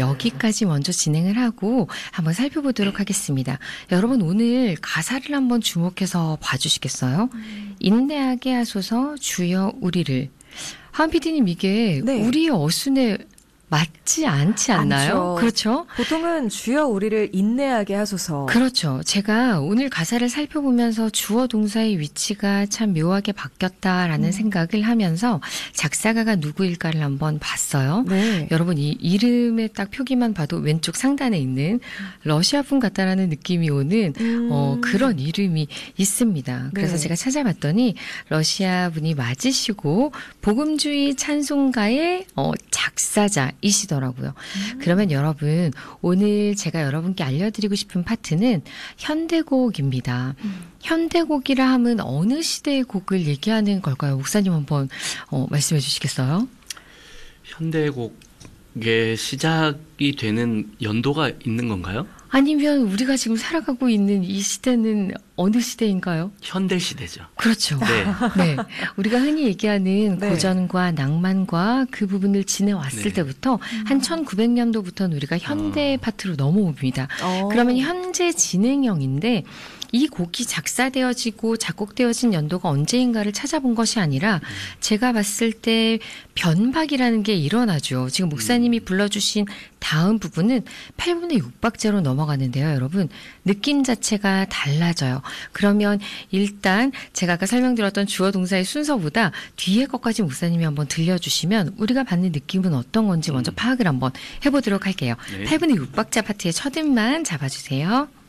여기까지 먼저 진행을 하고 한번 살펴보도록 하겠습니다. 여러분 오늘 가사를 한번 주목해서 봐주시겠어요? 인내하게 하소서 주여 우리를. 하은 PD님 이게 네. 우리의 어순에 맞지 않지 않나요? 않죠. 그렇죠? 보통은 주여 우리를 인내하게 하소서. 그렇죠. 제가 오늘 가사를 살펴보면서 주어 동사의 위치가 참 묘하게 바뀌었다라는 생각을 하면서 작사가가 누구일까를 한번 봤어요. 네. 여러분 이 이름의 딱 표기만 봐도 왼쪽 상단에 있는 러시아 분 같다라는 느낌이 오는 그런 이름이 있습니다. 그래서 네. 제가 찾아봤더니 러시아 분이 맞으시고 복음주의 찬송가의 작사자이시더라고요. 그러면 여러분 오늘 제가 여러분께 알려드리고 싶은 파트는 현대곡입니다. 현대곡이라 하면 어느 시대의 곡을 얘기하는 걸까요? 목사님 한번 말씀해 주시겠어요? 현대곡의 시작이 되는 연도가 있는 건가요? 아니면 우리가 지금 살아가고 있는 이 시대는 어느 시대인가요? 현대 시대죠. 그렇죠. 네. 네. 우리가 흔히 얘기하는 네. 고전과 낭만과 그 부분을 지내왔을 네. 때부터 한 1900년도부터는 우리가 현대 파트로 넘어옵니다. 그러면 현재 진행형인데 이 곡이 작사되어지고 작곡되어진 연도가 언제인가를 찾아본 것이 아니라 제가 봤을 때 변박이라는 게 일어나죠. 지금 목사님이 불러주신 다음 부분은 8분의 6박자로 넘어가는데요. 여러분 느낌 자체가 달라져요. 그러면 일단 제가 아까 설명드렸던 주어 동사의 순서보다 뒤에 것까지 목사님이 한번 들려주시면 우리가 받는 느낌은 어떤 건지 먼저 파악을 한번 해보도록 할게요. 네. 8분의 6박자 파트의 첫 음만 잡아주세요.